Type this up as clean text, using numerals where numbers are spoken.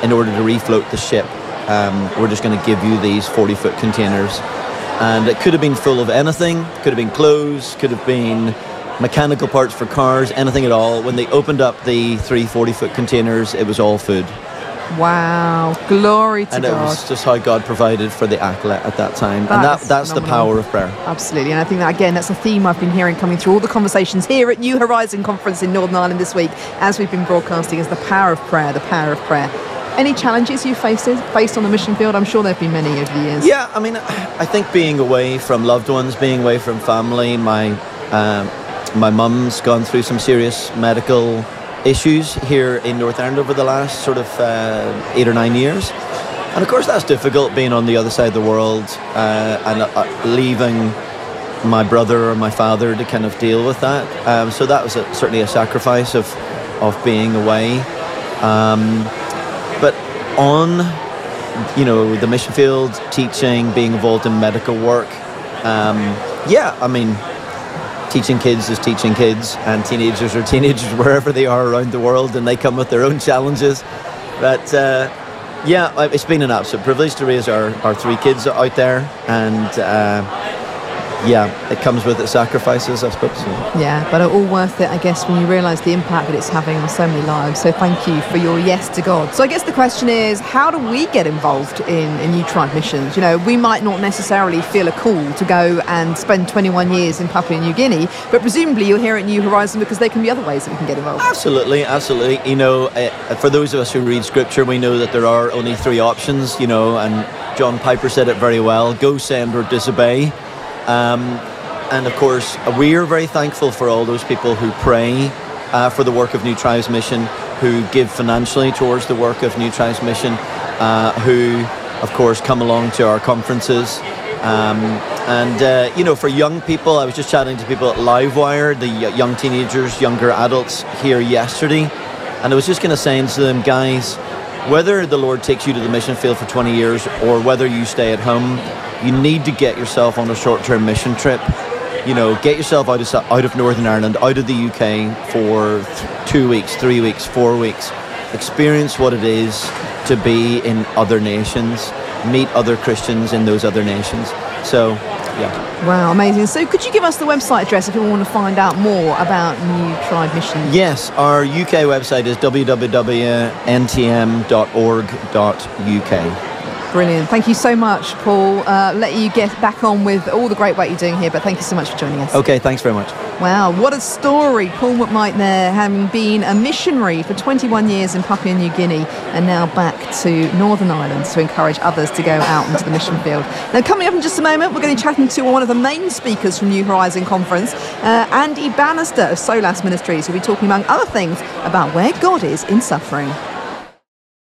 in order to refloat the ship, we're just going to give you these 40-foot containers. And it could have been full of anything, could have been clothes, could have been mechanical parts for cars, anything at all. When they opened up the 3 40-foot containers, it was all food. Wow, glory to God. And it was just how God provided for the Acklet at that time. That's the power of prayer. Absolutely. And I think that, again, that's a theme I've been hearing coming through all the conversations here at New Horizon Conference in Northern Ireland this week, as we've been broadcasting, is the power of prayer, the power of prayer. Any challenges you faced on the mission field? I'm sure there have been many over the years. Yeah, I mean, I think being away from loved ones, being away from family, my mum's gone through some serious medical issues here in Northern Ireland over the last sort of 8 or 9 years, and of course that's difficult, being on the other side of the world and leaving my brother or my father to kind of deal with that. So that was certainly a sacrifice of being away. But on the mission field, teaching, being involved in medical work, I mean, teaching kids is teaching kids, and teenagers are teenagers wherever they are around the world, and they come with their own challenges. But it's been an absolute privilege to raise our 3 kids out there, and it comes with its sacrifices, I suppose. Yeah, but all worth it, I guess, when you realise the impact that it's having on so many lives. So thank you for your yes to God. So I guess the question is, how do we get involved in New Tribe missions? We might not necessarily feel a call to go and spend 21 years in Papua New Guinea, but presumably you're here at New Horizon because there can be other ways that we can get involved. Absolutely. For those of us who read Scripture, we know that there are only 3 options, and John Piper said it very well: go, send, or disobey. And of course, we are very thankful for all those people who pray for the work of New Tribes Mission, who give financially towards the work of New Tribes Mission, who, of course, come along to our conferences. For young people, I was just chatting to people at Livewire, the young teenagers, younger adults here yesterday, and I was just kind of saying to them, guys, whether the Lord takes you to the mission field for 20 years or whether you stay at home, you need to get yourself on a short-term mission trip. Get yourself out of Northern Ireland, out of the UK for 2 weeks, 3 weeks, 4 weeks. Experience what it is to be in other nations, meet other Christians in those other nations. So, yeah. Wow, amazing. So could you give us the website address if people want to find out more about New Tribe Mission? Yes, our UK website is www.ntm.org.uk. Brilliant. Thank you so much, Paul. Let you get back on with all the great work you're doing here, but thank you so much for joining us. Okay, thanks very much. Wow, what a story. Paul McMight there, having been a missionary for 21 years in Papua New Guinea and now back to Northern Ireland to encourage others to go out into the mission field. Now, coming up in just a moment, we're going to be chatting to one of the main speakers from New Horizon Conference, Andy Bannister of Solas Ministries, who'll be talking, among other things, about where God is in suffering.